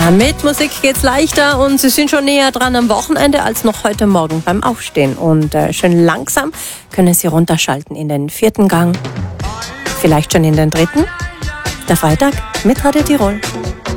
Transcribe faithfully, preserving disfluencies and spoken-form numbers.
Ja, mit Musik geht's leichter und Sie sind schon näher dran am Wochenende als noch heute Morgen beim Aufstehen. Und äh, schön langsam können Sie runterschalten in den vierten Gang, vielleicht schon in den dritten. Der Freitag mit Radio Tirol.